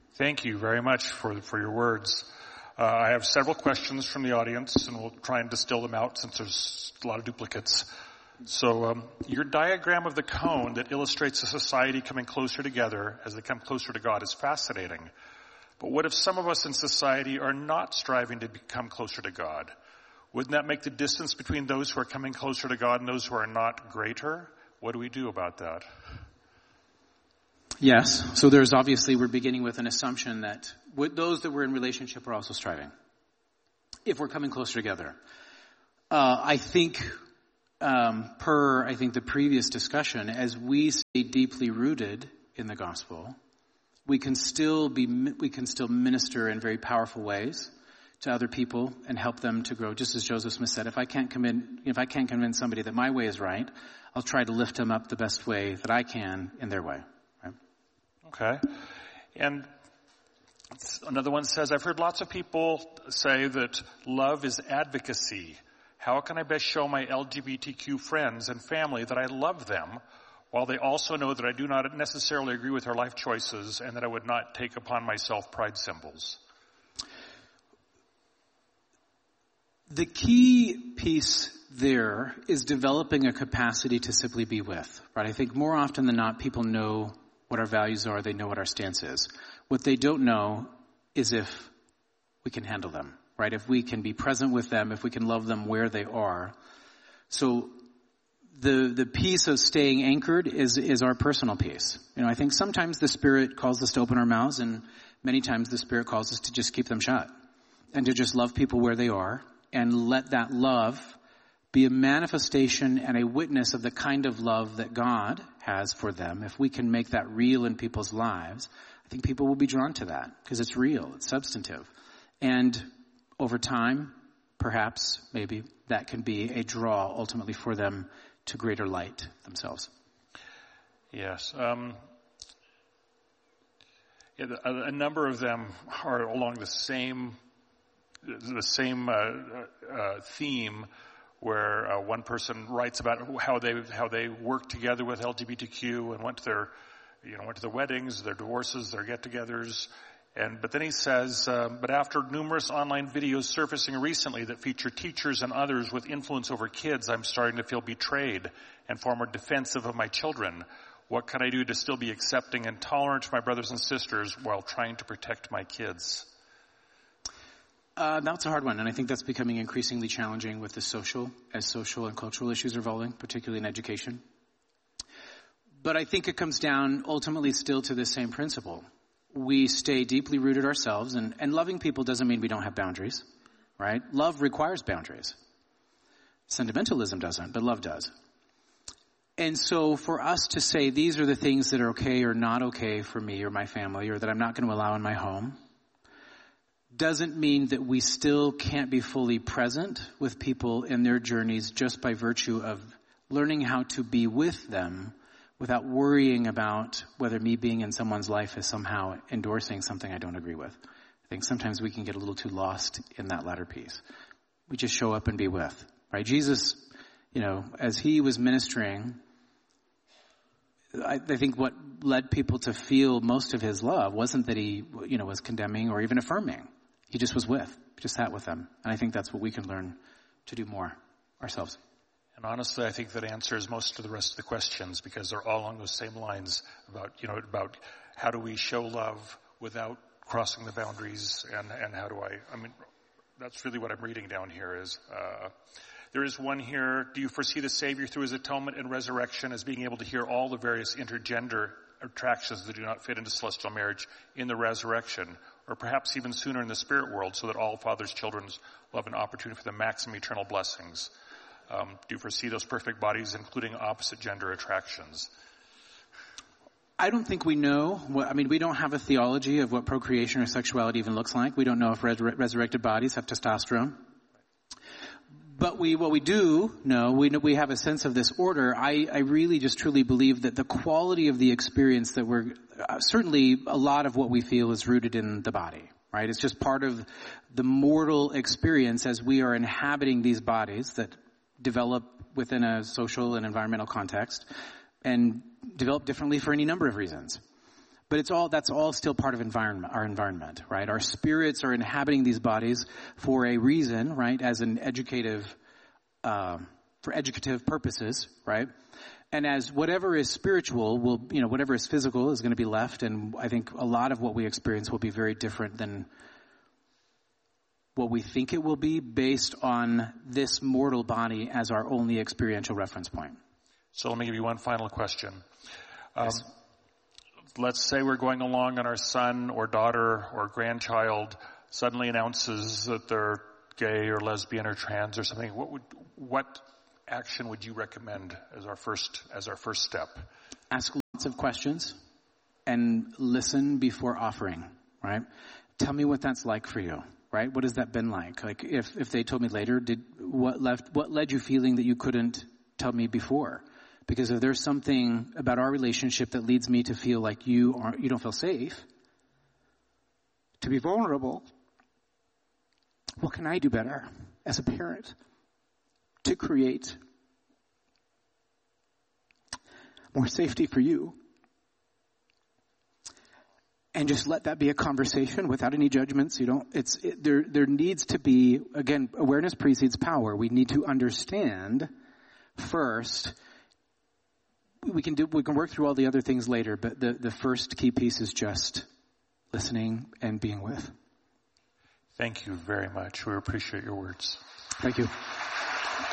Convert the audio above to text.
Thank you very much for your words. I have several questions from the audience, and we'll try and distill them out since there's a lot of duplicates. So your diagram of the cone that illustrates a society coming closer together as they come closer to God is fascinating. But what if some of us in society are not striving to become closer to God? Wouldn't that make the distance between those who are coming closer to God and those who are not greater? What do we do about that? Yes. So there's obviously, we're beginning with an assumption that those that we're in relationship are also striving. If we're coming closer together. I think, per the previous discussion, as we stay deeply rooted in the gospel, we can still minister in very powerful ways to other people and help them to grow. Just as Joseph Smith said, if I can't convince somebody that my way is right, I'll try to lift them up the best way that I can in their way. Right? Okay. And another one says, I've heard lots of people say that love is advocacy. How can I best show my LGBTQ friends and family that I love them, while they also know that I do not necessarily agree with their life choices and that I would not take upon myself pride symbols? The key piece there is developing a capacity to simply be with, right? I think more often than not, people know what our values are. They know what our stance is. What they don't know is if we can handle them, right? If we can be present with them, if we can love them where they are. So the piece of staying anchored is our personal piece. I think sometimes the Spirit calls us to open our mouths, and many times the Spirit calls us to just keep them shut and to just love people where they are and let that love be a manifestation and a witness of the kind of love that God has for them. If we can make that real in people's lives, I think people will be drawn to that because it's real, it's substantive. And over time, perhaps, maybe, that can be a draw ultimately for them to greater light themselves. Yes. A number of them are along the same theme, where one person writes about how they work together with LGBTQ and went to their weddings, their divorces, their get-togethers. But then he says, but after numerous online videos surfacing recently that feature teachers and others with influence over kids, I'm starting to feel betrayed and far more defensive of my children. What can I do to still be accepting and tolerant to my brothers and sisters while trying to protect my kids? That's a hard one, and I think that's becoming increasingly challenging with the social and cultural issues are evolving, particularly in education. But I think it comes down ultimately still to the same principle. We stay deeply rooted ourselves, and loving people doesn't mean we don't have boundaries, right? Love requires boundaries. Sentimentalism doesn't, but love does. And so for us to say these are the things that are okay or not okay for me or my family, or that I'm not going to allow in my home, doesn't mean that we still can't be fully present with people in their journeys just by virtue of learning how to be with them without worrying about whether me being in someone's life is somehow endorsing something I don't agree with. I think sometimes we can get a little too lost in that latter piece. We just show up and be with, right? Jesus, as he was ministering, I think what led people to feel most of his love wasn't that he, was condemning or even affirming. He just was with, just sat with them. And I think that's what we can learn to do more ourselves. And honestly, I think that answers most of the rest of the questions, because they're all along those same lines about how do we show love without crossing the boundaries, and how do that's really what I'm reading down here is, there is one here, do you foresee the Savior through his atonement and resurrection as being able to hear all the various intergender attractions that do not fit into celestial marriage in the resurrection, or perhaps even sooner in the spirit world, so that all Father's children will have an opportunity for the maximum eternal blessings? Do you foresee those perfect bodies including opposite gender attractions? I don't think we know. We don't have a theology of what procreation or sexuality even looks like. We don't know if resurrected bodies have testosterone. But what we do know, we have a sense of this order. I really just truly believe that the quality of the experience that certainly a lot of what we feel is rooted in the body, right? It's just part of the mortal experience as we are inhabiting these bodies that develop within a social and environmental context and develop differently for any number of reasons. But that's all still part of our environment, right? Our spirits are inhabiting these bodies for a reason, right? As an for educative purposes, right? And as whatever is spiritual whatever is physical is going to be left. And I think a lot of what we experience will be very different than what we think it will be based on this mortal body as our only experiential reference point. So let me give you one final question. Yes. Let's say we're going along and our son or daughter or grandchild suddenly announces that they're gay or lesbian or trans or something. What action would you recommend as our first step? Ask lots of questions and listen before offering, right? Tell me what that's like for you, right? What has that been like? Like if they told me later, what led you feeling that you couldn't tell me before? Because if there's something about our relationship that leads me to feel like you don't feel safe, to be vulnerable, what can I do better as a parent to create more safety for you? And just let that be a conversation without any judgments. There needs to be, again, awareness precedes power. We need to understand first. We can work through all the other things later, but the first key piece is just listening and being with. Thank you very much. We appreciate your words. Thank you.